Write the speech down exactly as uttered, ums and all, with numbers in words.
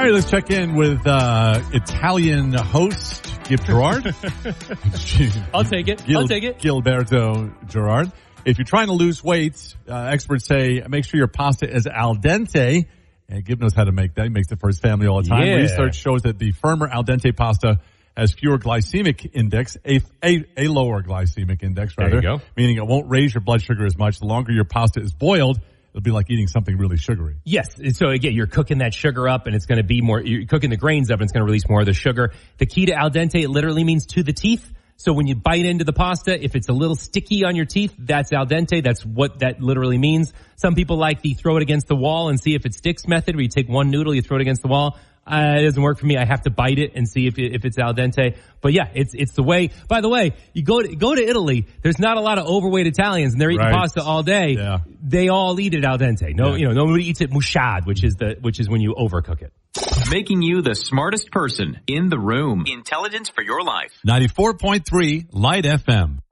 right, let's check in with uh Italian host Gib Gerard. I'll take it. Gil, I'll take it. Gilberto Gerard. If you're trying to lose weight, uh, experts say make sure your pasta is al dente. And Gib knows how to make that. He makes it for his family all the time. Yeah. Research shows that the firmer al dente pasta has fewer glycemic index, a, a, a lower glycemic index rather, There you go. meaning it won't raise your blood sugar as much. The longer your pasta is boiled, it'll be like eating something really sugary. Yes. So again, you're cooking that sugar up and it's going to be more, you're cooking the grains up and it's going to release more of the sugar. The key to al dente, it literally means to the teeth. So when you bite into the pasta, if it's a little sticky on your teeth, that's al dente. That's what that literally means. Some people like the throw it against the wall and see if it sticks method, where you take one noodle, you throw it against the wall. Uh, it doesn't work for me. I have to bite it and see if it, if it's al dente. But yeah, it's it's the way. By the way, you go to go to Italy. There's not a lot of overweight Italians, and they're eating Right. pasta all day. Yeah. They all eat it al dente. No, Yeah. you know, nobody eats it mouchad, which is the which is when you overcook it. Making you the smartest person in the room. Intelligence for your life. ninety-four point three Light F M.